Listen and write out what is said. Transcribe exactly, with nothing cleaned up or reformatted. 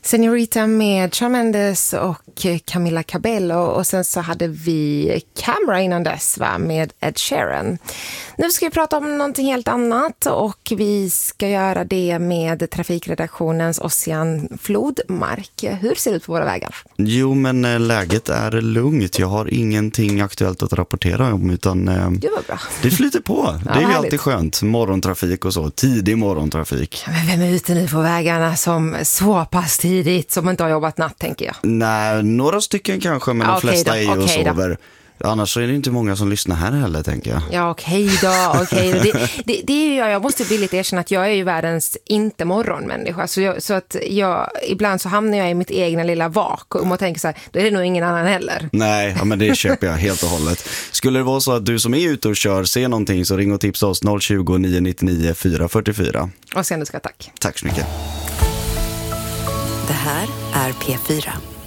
Senorita med Shawn Mendes och Camila Cabello, och sen så hade vi Camera innan dess, va, med Ed Sheeran. Nu ska vi prata om någonting helt annat, och vi ska göra det med trafikredaktionens Ossian Flodmark. Hur ser det ut på våra vägar? Jo, men läget är lugnt. Jag har ingenting aktuellt att rapportera om, utan det var bra. Det flyter på. Ja, det är ju härligt. alltid skönt. Morgontrafik och så. Tidig morgontrafik. Men vem är ute nu på vägarna som så pass tidigt som inte har jobbat natt, tänker jag? Nej, några stycken kanske, men Ja, de okej flesta då, är ju och okej då. sover. Annars så är det inte många som lyssnar här heller, tänker jag. Ja, okej då, okej då. Det, det, det är ju jag, jag måste billigt erkänna att jag är ju världens inte morgonmänniska. Så, jag, så att jag, ibland så hamnar jag i mitt egna lilla vakuum och tänker så här, då är det nog ingen annan heller. Nej, ja, men det köper jag helt och hållet. Skulle det vara så att du som är ute och kör ser någonting, så ring och tipsa oss noll tjugo, nio nio nio, fyra fyra fyra. Och sen du ska tack. Tack så mycket. Det här är P fyra.